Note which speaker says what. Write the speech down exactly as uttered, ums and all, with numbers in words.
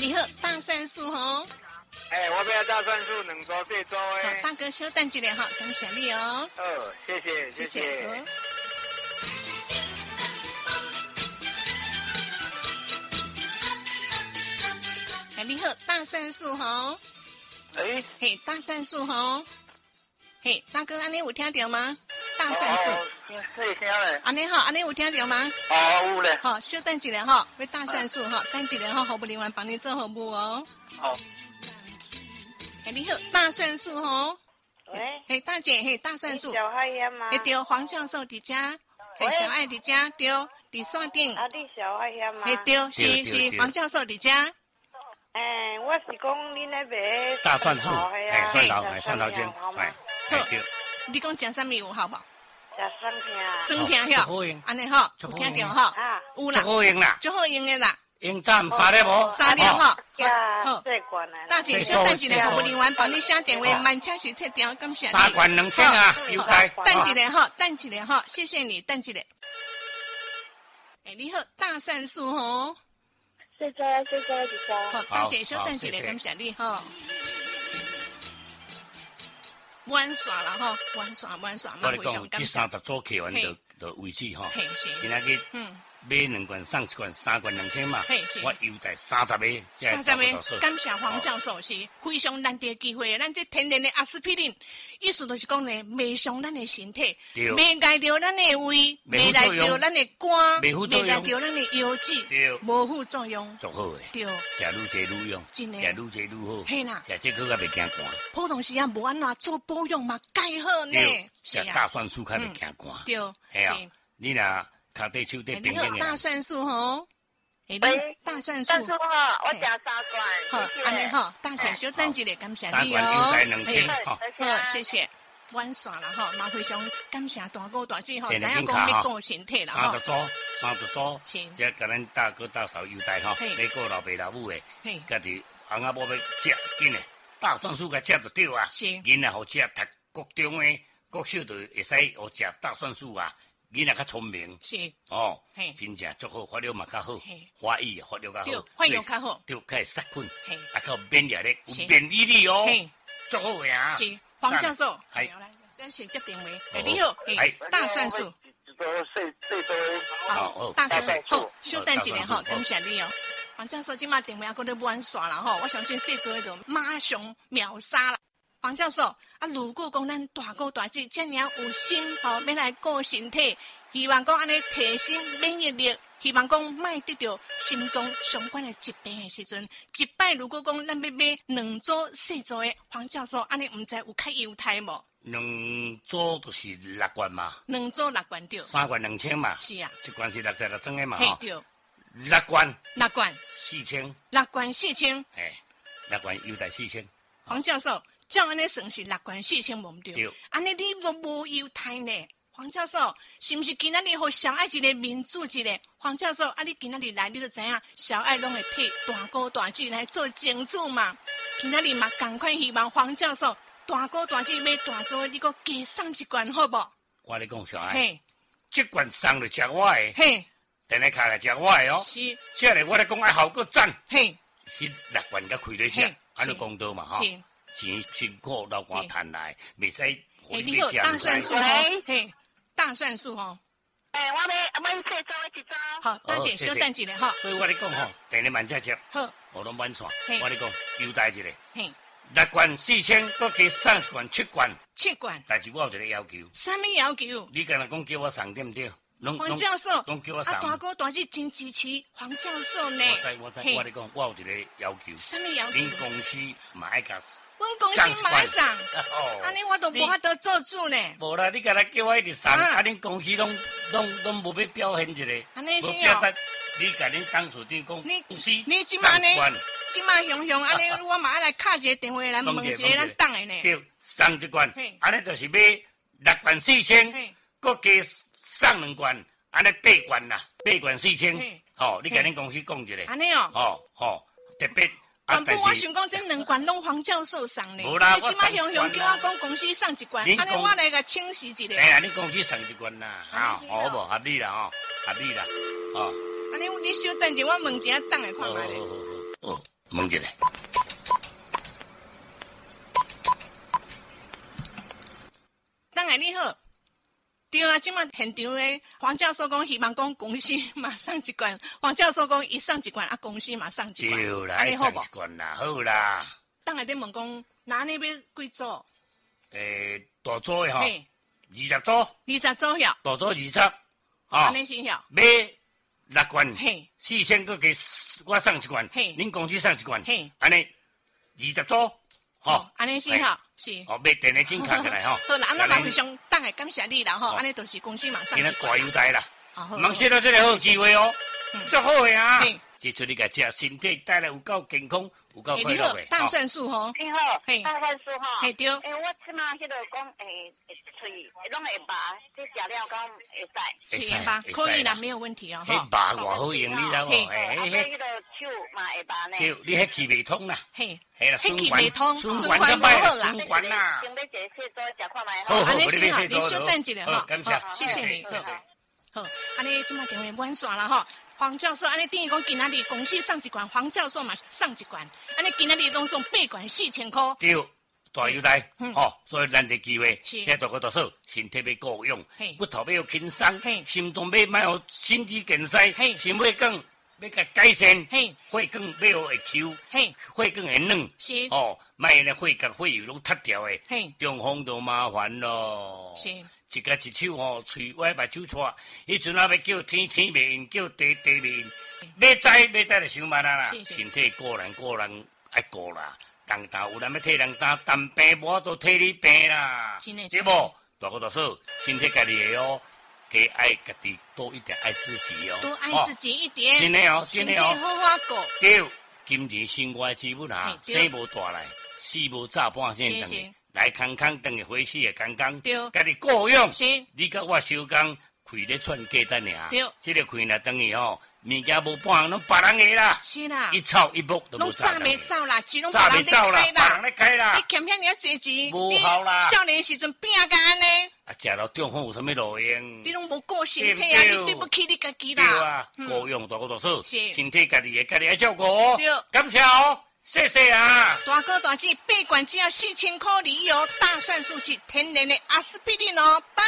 Speaker 1: 你好，大蒜素吼。
Speaker 2: 哎、欸，我要大蒜素两组四组诶。
Speaker 1: 好，大哥稍等一下哈，感谢你哦。
Speaker 2: 哦，谢谢，谢谢。谢谢
Speaker 1: 哎，你好，大蒜素吼。
Speaker 2: 哎、欸，
Speaker 1: 嘿，大蒜素吼。嘿，大哥，安尼有听到吗？大蒜素。
Speaker 2: 哦，细声咧。
Speaker 1: 安尼好，安尼有听到吗？
Speaker 2: 哦，有咧。
Speaker 1: 好，稍等一下哈，为大蒜素哈，等一下哈，服务人员帮你做服务哦。
Speaker 2: 好。
Speaker 1: 哎，你好，大蒜素吼。
Speaker 3: 喂，
Speaker 1: 嘿，大姐，嘿，大蒜素。
Speaker 3: 小海呀吗？
Speaker 1: 嘿，对，黄教授伫遮，嘿，小爱伫遮，对，伫线顶。
Speaker 3: 啊，你小海呀吗？
Speaker 1: 嘿，对，是是，黄教授伫遮。
Speaker 3: 哎，我是讲恁那边
Speaker 4: 大蒜素，哎，蒜头，哎，蒜头精，
Speaker 3: 哎，
Speaker 4: 哎，对。
Speaker 1: 你讲食啥物有好无？
Speaker 3: 食酸甜。
Speaker 1: 酸甜吼，安尼吼，有听到吼？
Speaker 3: 啊，
Speaker 1: 有啦，
Speaker 4: 足好用啦，
Speaker 1: 足好用的啦。
Speaker 4: 用站三粒无？
Speaker 1: 三粒吼。
Speaker 3: 好，这罐啊。
Speaker 1: 大姐，稍等一下，服务人员帮你写电话，慢车是切掉，感谢你。
Speaker 4: 三罐两千啊，优待。
Speaker 1: 等一下吼，等一下吼，谢谢你，等一下。哎，你好，大蒜素吼。
Speaker 3: 谢谢谢谢谢谢。
Speaker 1: 好，大姐稍等一下，感谢你吼。玩耍啦吼，玩耍玩耍，
Speaker 4: 我跟你讲，这三十组客完就就为止吼。
Speaker 1: 嘿是。
Speaker 4: 今仔日嗯。买两罐送一罐，三罐两千嘛，我优待三十个，
Speaker 1: 三十个，感谢黄教授是非常难得的机会。咱这天然的阿司匹林，意思就是讲呢，袂伤咱的身体，袂害到咱的胃，袂害到咱的肝，袂害到咱的腰子，无副作用，
Speaker 4: 足好诶，
Speaker 1: 对，
Speaker 4: 食愈济愈用，
Speaker 1: 真诶，
Speaker 4: 食愈济愈好，
Speaker 1: 嘿啦，
Speaker 4: 食这个较袂惊寒。
Speaker 1: 普通时啊，无安怎做保养嘛，介好呢，
Speaker 4: 食大蒜素较袂惊寒，
Speaker 1: 对，
Speaker 4: 系啊，你若。卡地手地平衡
Speaker 1: 大蒜素吼，
Speaker 3: 喂，
Speaker 1: 大蒜素，
Speaker 3: 大蒜哈，我食三罐，
Speaker 1: 好，安尼吼，大姐稍等一下，感谢你哦，
Speaker 4: 三罐优待两千，
Speaker 1: 好，谢谢，玩耍啦吼，嘛非常感谢大哥大姐吼，知影讲要顾身体啦吼，
Speaker 4: 三十组，三十组，
Speaker 1: 是，
Speaker 4: 即甲咱大哥大嫂优待吼，要顾老爸老母诶，家己翁仔某要食紧诶，大蒜素甲食就对啊，
Speaker 1: 是，
Speaker 4: 囡仔好食，读国中诶，国小就会使学食大蒜素啊。囡仔较聪明，
Speaker 1: 是
Speaker 4: 哦，真正足好，发育嘛较好，发育发育较好，
Speaker 1: 发育较好，
Speaker 4: 对，较会杀菌，啊，较有免疫力，有免疫力哦，足好个啊。
Speaker 1: 是黄教授，好来，咱先接电话。哎，你好，哎，大蒜素，好，大蒜好，稍等一下吼，感谢你哦。黄教授今麦电话还搁咧玩耍啦吼，我相信细做就马上秒杀啦。黄教授，啊，如果讲咱大哥大姐这样有心吼，要来顾身体，希望讲安尼提升免疫力，希望讲莫得到心脏相关的疾病的时阵，一摆如果讲咱要买两组四组的，黄教授安尼唔知有较优待无？
Speaker 4: 两组就是六罐嘛，
Speaker 1: 两组六罐对，
Speaker 4: 三罐两千嘛，
Speaker 1: 是啊，
Speaker 4: 一罐是六十六装的嘛，
Speaker 1: 嘿对，
Speaker 4: 六罐，
Speaker 1: 六罐
Speaker 4: 四千，
Speaker 1: 六罐四千，
Speaker 4: 嘿，六罐优待四千，
Speaker 1: 黄教授。照安尼算是六罐四千无对，安尼你都无优待呢？黄教授，是毋是今仔日互小爱一个民主一个？黄教授，啊，你今仔日来，你就知影小爱拢会替大哥大姐来做争取嘛。今仔日嘛，赶快希望黄教授大哥大姐买大桌，你搁加送一罐好无？
Speaker 4: 我咧讲小爱，
Speaker 1: 嘿，
Speaker 4: 这罐送就食我诶，
Speaker 1: 嘿，
Speaker 4: 等下卡来食我诶哦。
Speaker 1: 是，
Speaker 4: 这个我咧讲爱好个赞，
Speaker 1: 嘿，
Speaker 4: 迄六罐甲开咧食，安尼公道嘛吼。
Speaker 1: 是。
Speaker 4: 钱辛苦老瓜赚来，未使。哎，
Speaker 1: 你好，大蒜素吼，嘿，大蒜素吼。
Speaker 3: 哎，我要买四组一组。
Speaker 1: 好，大姐稍等一下吼。
Speaker 4: 所以我咧讲吼，等你慢车吃。
Speaker 1: 好，
Speaker 4: 我拢慢线。我咧讲优待一个。
Speaker 1: 嘿，
Speaker 4: 六罐四千，搁加送一罐七罐。
Speaker 1: 七罐。
Speaker 4: 但是我有一个要求。
Speaker 1: 啥物要求？
Speaker 4: 你敢若讲叫我送对毋对？
Speaker 1: 黄教授，
Speaker 4: 拢叫我送。
Speaker 1: 啊，大哥大姐真支持黄教授呢。
Speaker 4: 我知我知，我咧讲，我有一个要求。
Speaker 1: 啥物要求？
Speaker 4: 恁公司嘛爱甲。
Speaker 1: 阮公司马上，安尼我都无法度做主呢。
Speaker 4: 无啦，你甲他叫我一直送，啊，恁公司拢拢拢无要表现一个，
Speaker 1: 安尼是
Speaker 4: 哦。你甲恁董事长讲，
Speaker 1: 你
Speaker 4: 公司
Speaker 1: 你即马呢？即马雄雄安尼，我嘛爱来敲一个电话来问一个咱党的呢。
Speaker 4: 对，送一罐，安尼就是买六罐四千，搁加送两罐，安尼八罐啦，八罐四千。吼，你甲恁公司讲一个。
Speaker 1: 安尼哦。
Speaker 4: 吼吼，特别。
Speaker 1: 全部我想讲，这两罐拢黄教授送呢。
Speaker 4: 无啦，
Speaker 1: 我即马雄雄叫我讲公司送一罐，安尼我来个清洗一下。
Speaker 4: 哎呀，你公司送一罐啦，好，好无合理啦，吼，合理啦，哦。
Speaker 1: 安尼你稍等者，我问一下党的看卖咧。
Speaker 4: 哦， 问一下。
Speaker 1: 当然你好，对啊，今麦现场的黄教授讲，希望讲公司马上一罐。黄教授讲，一上一罐啊，公司马上一罐。
Speaker 4: 对啦，一上一罐啦，好啦。
Speaker 1: 当然在问讲，哪里要几组？
Speaker 4: 诶，大组的吼，二十组，
Speaker 1: 二十组了，
Speaker 4: 大组二十，
Speaker 1: 哦，安尼先了，
Speaker 4: 买六罐，
Speaker 1: 嘿，
Speaker 4: 四千个给我送一罐，
Speaker 1: 嘿，
Speaker 4: 恁公司送一罐，
Speaker 1: 嘿，
Speaker 4: 安尼二十组，吼，
Speaker 1: 安尼先好，是，
Speaker 4: 哦，买电的紧卡起来吼，
Speaker 1: 好啦，安那嘛非常当然感谢你啦吼，安尼都是公司马上一罐，
Speaker 4: 大优待啦，忙谢到这个好机会哦，足好的啊。接出你个食，身体带来有够健康，有够快乐的。
Speaker 1: 大蒜素吼，
Speaker 3: 你好，大蒜素吼，
Speaker 1: 嘿对。
Speaker 3: 诶，我即马迄个讲，诶，喙拢会拔，这食了讲会使。
Speaker 1: 喙会拔，可以啦，没有问题哦。
Speaker 4: 迄拔偌好用，你知无？
Speaker 3: 嘿，迄迄个手嘛会拔呢。
Speaker 4: 对，你迄气未通啦。
Speaker 1: 嘿，
Speaker 4: 嘿啦，
Speaker 1: 气未通，
Speaker 4: 循环较歹啦，循环啦。
Speaker 3: 先要坐卸桌食看卖。
Speaker 1: 好，安尼先好，你稍等一下哈。
Speaker 4: 感谢，
Speaker 1: 谢谢你。好，安尼即马电话满线啦吼。黄教授，安尼等于讲今仔日公司送一罐，黄教授嘛送一罐，安尼今仔日拢总八罐四千块。
Speaker 4: 对，大优待，哦，所以难得机会，现在大哥大嫂身体要够用，骨头要轻松，心脏要卖有心肌梗塞，心血管要甲改善，血管要会抽，血管会软，哦，卖咧血管血油拢脱掉的，中风就麻烦咯。一家一手吼，喙歪目睭错，迄阵啊要叫天天袂应，叫地地袂应，要知要知就想办法啦。身体个人个人爱顾啦，当当有人要替人担担病，我都替你病啦。对无？大哥大嫂，身体家己的哦，加爱家己多一点爱自己哦，
Speaker 1: 多爱自己一点。
Speaker 4: 真的哦，真的哦。
Speaker 1: 身体好好过。
Speaker 4: 对，金钱生活之本啊，生无大来，死无早半仙等。来康康等于回去也刚刚，家己够用，你甲我收工开咧赚价单尔，这个开了等于吼，物件无半拢别人个啦，
Speaker 1: 是啦，
Speaker 4: 一草一木都无
Speaker 1: 早未走啦，钱拢别
Speaker 4: 人在开啦，别人在开啦，
Speaker 1: 你欠遐尔济钱，
Speaker 4: 无效啦，
Speaker 1: 少年时阵拼甲安尼，
Speaker 4: 啊，食了中风有啥物路用？
Speaker 1: 你拢无顾身体啊，你对不起你家己啦，
Speaker 4: 对啊，够用大哥大嫂，身体家己个家己爱照顾哦，感谢哦。谢谢啊！
Speaker 1: 大哥大姐，八罐只要四千块，里有大蒜素是天然的阿司匹林哦。